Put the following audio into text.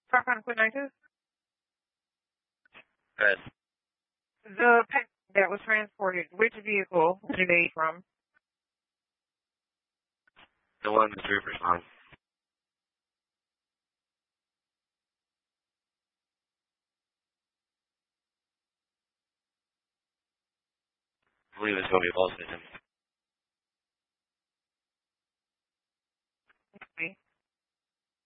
500 quid 92? Good. The package that was transported, which vehicle was it made from? The one the trooper's on. I believe it's going to be Volkswagen.